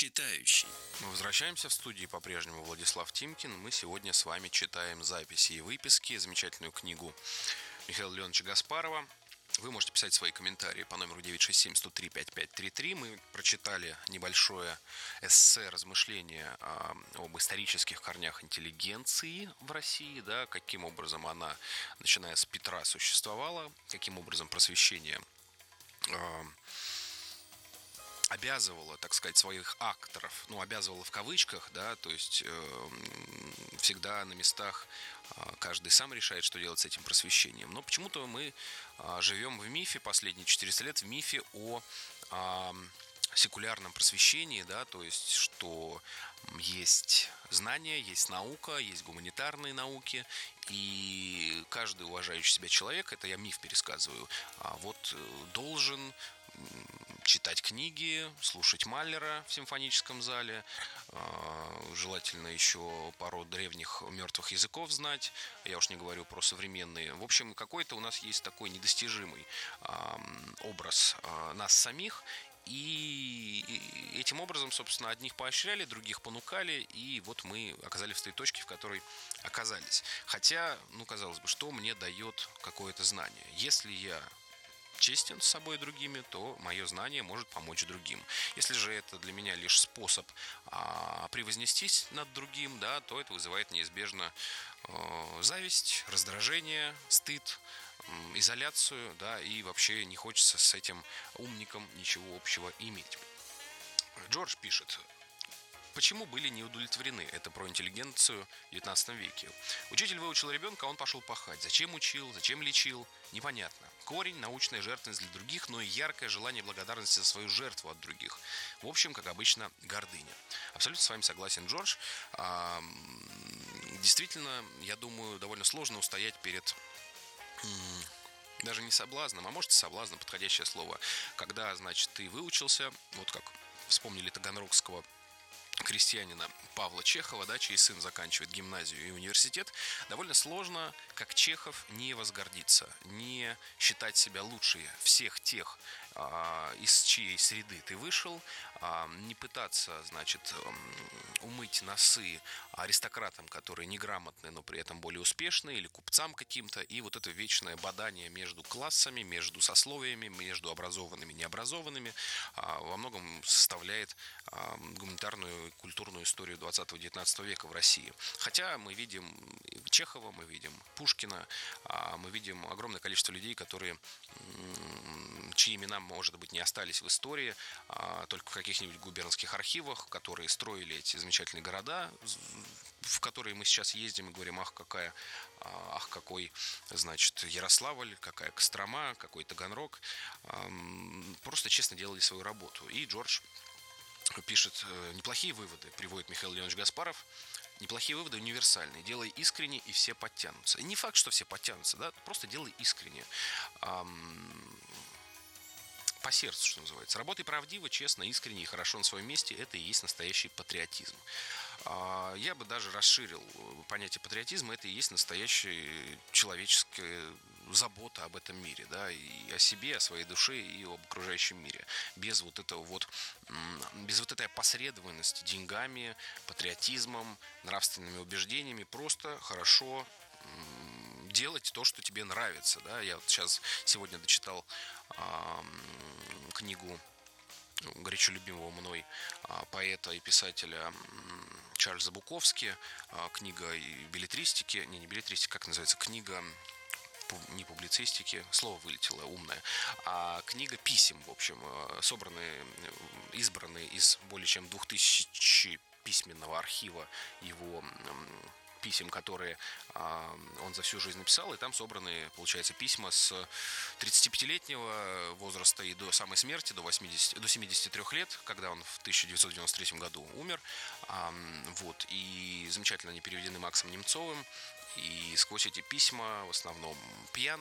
Читающий. Мы возвращаемся в студию, по-прежнему Владислав Тимкин. Мы сегодня с вами читаем записи и выписки, замечательную книгу Михаила Леоновича Гаспарова. Вы можете писать свои комментарии по номеру 967-103-5533. Мы прочитали небольшое эссе, размышление об исторических корнях интеллигенции в России, да, каким образом она, начиная с Петра, существовала, каким образом просвещение обязывала, так сказать, своих акторов, обязывала в кавычках, да, то есть всегда на местах каждый сам решает, что делать с этим просвещением. Но почему-то мы живем в мифе последние 400 лет, в мифе о секулярном просвещении, да, то есть, что есть знания, есть наука, есть гуманитарные науки, и каждый уважающий себя человек, это я миф пересказываю, должен читать книги, слушать Маллера в симфоническом зале, желательно еще пару древних мертвых языков знать, я уж не говорю про современные. В общем, какой-то у нас есть такой недостижимый образ нас самих, и этим образом, собственно, одних поощряли, других понукали, и вот мы оказались в той точке, в которой оказались. Хотя, казалось бы, что мне дает какое-то знание? Если я честен с собой и другими, то мое знание может помочь другим. Если же это для меня лишь способ превознестись над другим, да, то это вызывает неизбежно зависть, раздражение, стыд, изоляцию, да, и вообще не хочется с этим умником ничего общего иметь. Джордж пишет: почему были не удовлетворены? Это про интеллигенцию в 19 веке. Учитель выучил ребенка, а он пошел пахать. Зачем учил, зачем лечил? Непонятно. Корень – научная жертвенность для других, но и яркое желание благодарности за свою жертву от других. В общем, как обычно, гордыня. Абсолютно с вами согласен, Джордж. Действительно, я думаю, довольно сложно устоять перед даже не соблазном, а может и соблазном, подходящее слово. Когда, значит, ты выучился, вот как вспомнили таганрогского крестьянина Павла Чехова, да, чей сын заканчивает гимназию и университет, довольно сложно, как Чехов, не возгордиться, не считать себя лучше всех тех, из чьей среды ты вышел, не пытаться, значит, умыть носы аристократам, которые неграмотны, но при этом более успешные, или купцам каким-то, и вот это вечное бадание между классами, между сословиями, между образованными и необразованными во многом составляет гуманитарную и культурную историю 20-19 века в России. Хотя мы видим Чехова, мы видим Пушкина, мы видим огромное количество людей, чьи имена, может быть, не остались в истории, только в каких-нибудь губернских архивах, которые строили эти замечательные города, в которые мы сейчас ездим и говорим: ах, какой, значит, Ярославль, какая Кострома, какой Таганрог. Просто честно делали свою работу. И Джордж пишет неплохие выводы, приводит Михаил Леонович Гаспаров. Неплохие выводы универсальные. Делай искренне, и все подтянутся. И не факт, что все подтянутся, да, просто делай искренне. По сердцу, что называется. Работай правдиво, честно, искренне и хорошо на своем месте. Это и есть настоящий патриотизм. Я бы даже расширил понятие патриотизма. Это и есть настоящая человеческая забота об этом мире, да, и о себе, о своей душе, и об окружающем мире. Без вот этой опосредованности деньгами, патриотизмом, нравственными убеждениями. Просто хорошо делать то, что тебе нравится, да. Я вот сегодня дочитал книгу горячо любимого мной поэта и писателя Чарльза Буковски, книга беллетристики, не беллетристика, как называется, книга не публицистики, слово вылетело умное, а книга писем, в общем, избранные из более чем 2000 письменного архива его писем, которые он за всю жизнь написал, и там собраны, получается, письма с 35-летнего возраста и до самой смерти, до 73 лет, когда он в 1993 году умер. И замечательно они переведены Максом Немцовым, и сквозь эти письма, в основном пьяные,